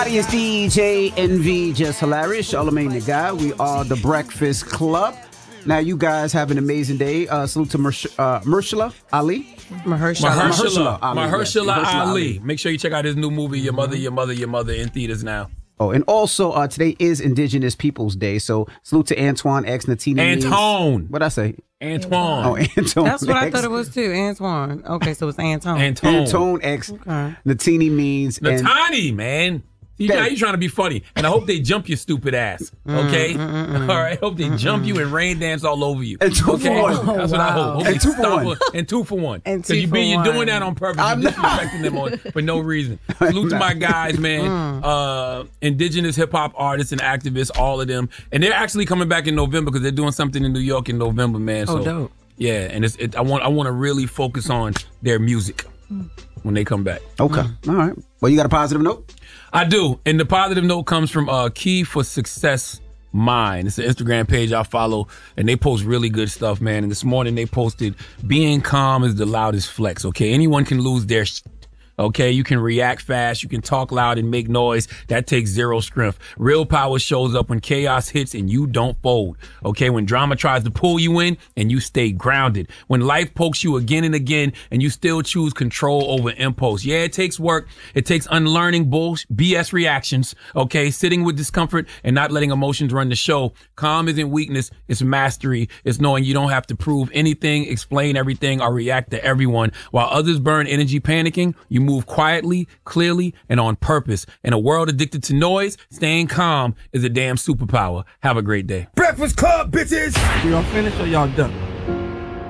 It's DJ NV, just hilarious. Charlamagne the Guy. We are the Breakfast Club. Now, you guys have an amazing day. Salute to Mahershala Ali. Mahershala Ali. Make sure you check out his new movie, Your Mother, in theaters now. Oh, and also today is Indigenous Peoples Day, so salute to Antoine X Natini. What'd I say? Antoine. Oh, Antoine. That's what I thought it was too. Antoine. Okay, so it's Antoine. Antone X. Okay. Natini means Natani, man. Now you trying to be funny, and I hope they jump your stupid ass. Okay, all right. Hope they jump you and rain dance all over you. And 2 for 1. That's what I hope. And 2 for 1. And 2 for 1. Because you're doing that on purpose. You're disrespecting them for no reason. Salute to my guys, man. Indigenous hip hop artists and activists, all of them, and they're actually coming back in November because they're doing something in New York in November, man. So, dope. Yeah, and I want to really focus on their music when they come back. Okay, all right. Well, you got a positive note? I do. And the positive note comes from Key for Success Mind. It's an Instagram page I follow, and they post really good stuff, man. And this morning they posted, being calm is the loudest flex, okay? Anyone can lose their okay? You can react fast. You can talk loud and make noise. That takes zero strength. Real power shows up when chaos hits and you don't fold, okay? When drama tries to pull you in and you stay grounded. When life pokes you again and again and you still choose control over impulse. Yeah, it takes work. It takes unlearning BS reactions, okay? Sitting with discomfort and not letting emotions run the show. Calm isn't weakness. It's mastery. It's knowing you don't have to prove anything, explain everything, or react to everyone. While others burn energy panicking, you move quietly, clearly, and on purpose. In a world addicted to noise, staying calm is a damn superpower. Have a great day. Breakfast Club, bitches! Y'all finished or y'all done?